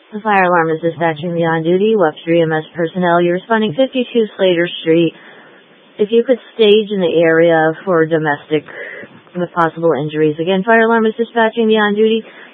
The fire alarm is dispatching the on-duty Webster EMS personnel. You're responding 52 Slater Street. If you could stage in the area for domestic with possible injuries. Again, fire alarm is dispatching the on-duty